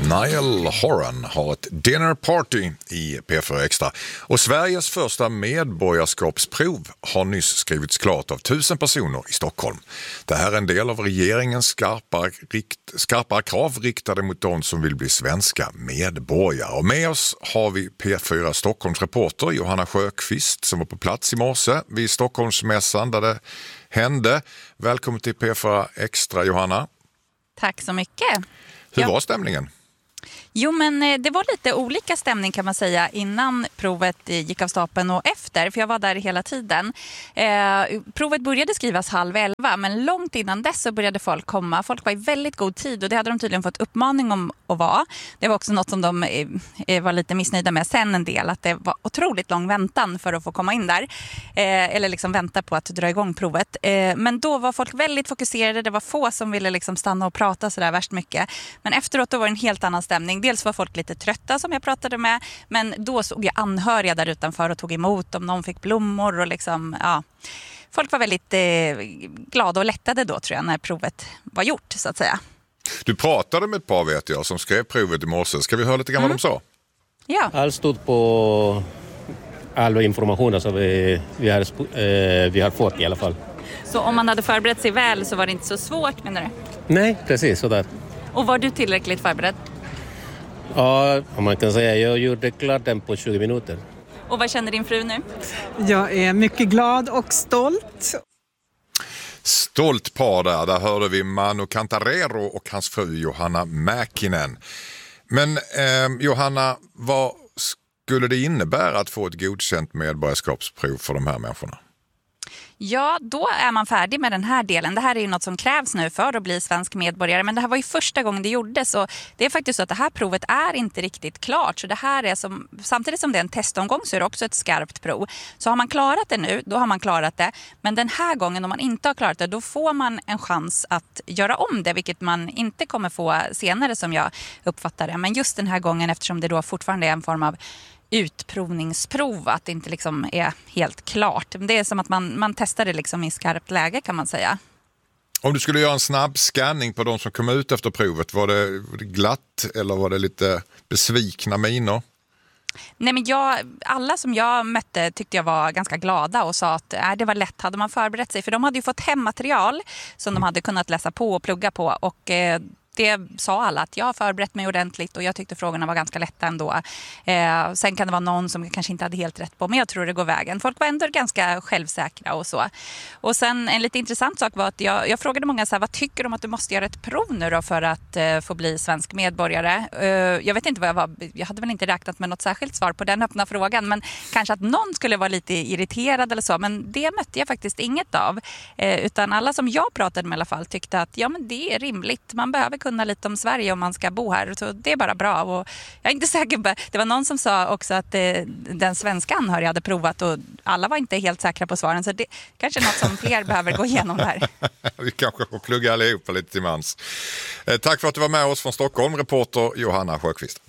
Niall Horan har ett dinner party i P4 Extra och Sveriges första medborgarskapsprov har nyss skrivits klart av 1000 personer i Stockholm. Det här är en del av regeringens skarpare krav riktade mot de som vill bli svenska medborgare. Och med oss har vi P4 Stockholms reporter Johanna Sjöqvist som var på plats i morse vid Stockholmsmässan där det hände. Välkommen till P4 Extra, Johanna. Tack så mycket. Hur var stämningen? Jo, men det var lite olika stämning kan man säga innan provet gick av stapeln och efter, för jag var där hela tiden. Provet började skrivas 10:30, men långt innan dess så började folk komma. Folk var i väldigt god tid och det hade de tydligen fått uppmaning om att vara. Det var också något som de var lite missnöjda med sen en del, att det var otroligt lång väntan för att få komma in där. Eller liksom vänta på att dra igång provet. Men då var folk väldigt fokuserade, det var få som ville liksom stanna och prata sådär värst mycket. Men efteråt då var det en helt annan stämning. Dels var folk lite trötta som jag pratade med, men då såg jag anhöriga där utanför och tog emot dem. Någon fick blommor och liksom, ja. Folk var väldigt glada och lättade då tror jag när provet var gjort så att säga. Du pratade med ett par vet jag som skrev provet i morse. Ska vi höra lite grann vad de sa? Ja. Allt stod på all information som vi har fått i alla fall. Så om man hade förberett sig väl så var det inte så svårt menar du? Nej, precis sådär. Och var du tillräckligt förberedd? Ja, om man kan säga. Jag gjorde klart den på 20 minuter. Och vad känner din fru nu? Jag är mycket glad och stolt. Stolt par där hörde vi Manu Cantarero och hans fru Johanna Mäkinen. Men Johanna, vad skulle det innebära att få ett godkänt medborgarskapsprov för de här människorna? Ja, då är man färdig med den här delen. Det här är ju något som krävs nu för att bli svensk medborgare. Men det här var ju första gången det gjordes. Och det är faktiskt så att det här provet är inte riktigt klart. Så det här är samtidigt som det är en testomgång så är det också ett skarpt prov. Så har man klarat det nu, då har man klarat det. Men den här gången om man inte har klarat det, då får man en chans att göra om det. Vilket man inte kommer få senare som jag uppfattar det. Men just den här gången eftersom det då fortfarande är en form av utprovningsprov, att det inte liksom är helt klart. Det är som att man testar det liksom i skarpt läge kan man säga. Om du skulle göra en snabb scanning på de som kom ut efter provet, var det glatt eller var det lite besvikna miner? Nej, men alla som jag mötte tyckte jag var ganska glada och sa att det var lätt, hade man förberett sig. För de hade ju fått hemmaterial som de hade kunnat läsa på och plugga på och det sa alla att jag har förberett mig ordentligt och jag tyckte frågorna var ganska lätta ändå. Sen kan det vara någon som kanske inte hade helt rätt på, men jag tror det går vägen. Folk var ändå ganska självsäkra och så. Och sen en lite intressant sak var att jag frågade många så här, vad tycker du om att du måste göra ett prov nu då för att få bli svensk medborgare? Jag vet inte vad jag hade väl inte räknat med något särskilt svar på den öppna frågan, men kanske att någon skulle vara lite irriterad eller så, men det mötte jag faktiskt inget av. Utan alla som jag pratade med i alla fall tyckte att ja, men det är rimligt. Man behöver kunna lite om Sverige om man ska bo här. Så det är bara bra. Och jag är inte säker på, det var någon som sa också att den svenska anhöriga hade provat och alla var inte helt säkra på svaren. Så det kanske är något som fler behöver gå igenom där. Vi kanske får plugga allihopa lite till mans. Tack för att du var med oss från Stockholm, reporter Johanna Sjöqvist.